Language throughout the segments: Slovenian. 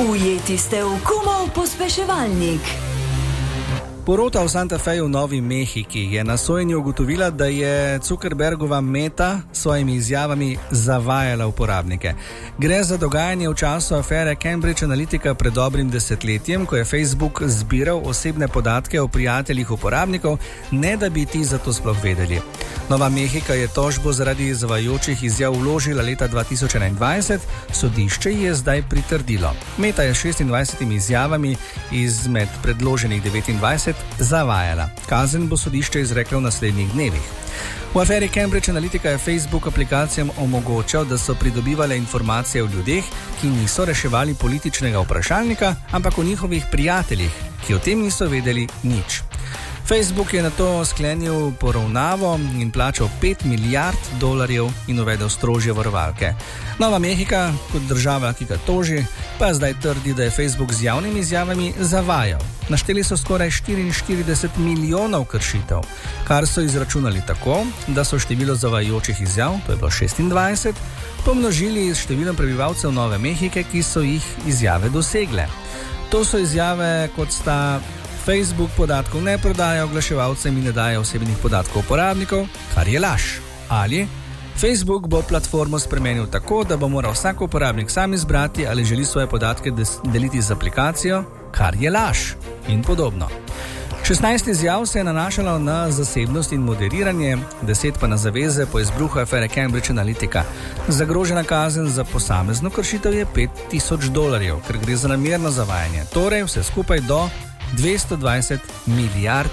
Ujeti ste v Kumov pospeševalnik. Porota v Santa Feju v Novi Mehiki je na sojenju ugotovila, da je Zuckerbergova Meta s svojimi izjavami zavajala uporabnike. Gre za dogajanje v času afere Cambridge Analytica pred dobrim desetletjem, ko je Facebook zbiral osebne podatke o prijateljih uporabnikov, ne da bi ti za to sploh vedeli. Nova Mehika je tožbo zaradi zavajajočih izjav vložila leta 2021, sodišče je zdaj pritrdilo. Meta je 26 izjavami izmed predloženih 29 zavajala. Kazen bo sodišče izreklo v naslednjih dnevih. V aferi Cambridge Analytica je Facebook aplikacijam omogočal, da so pridobivale informacije o ljudeh, ki niso reševali političnega vprašalnika, ampak o njihovih prijateljih, ki o tem niso vedeli nič. Facebook je nato sklenil poravnavo in plačal $5 milijard in uvedel strožje varovalke. Nova Mehika, kot država, ki ga toži, pa zdaj trdi, da je Facebook z javnimi izjavami zavajal. Našteli so skoraj 44 milijonov kršitev, kar so izračunali tako, da so število zavajajočih izjav, to je bilo 26, pomnožili s številom prebivalcev Nove Mehike, ki so jih izjave dosegle. To so izjave, kot sta: Facebook podatkov ne prodaja oglaševalcem in ne daje osebnih podatkov uporabnikov, kar je laž. Ali Facebook bo platformo spremenil tako, da bo moral vsak uporabnik sam izbrati, ali želi svoje podatke deliti z aplikacijo, kar je laž. In podobno. 16 izjav se je nanašalo na zasebnost in moderiranje, 10 pa na zaveze po izbruhu afere Cambridge Analytica. Zagrožena kazen za posamezno kršitev je $5,000, ker gre za namerno zavajanje. Torej vse skupaj do $220 milijard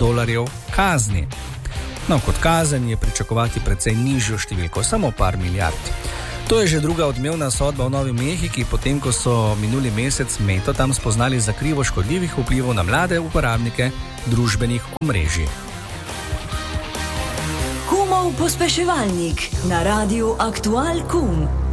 kazni. No, kot kazen je pričakovati precej nižjo številko, samo par milijard. To je že druga odmevna sodba v Novi Mehiki, potem ko so minuli mesec Meto tam spoznali za krivo škodljivih vplivov na mlade uporabnike družbenih omrežij. Kumov pospeševalnik na radiu Aktual Kum.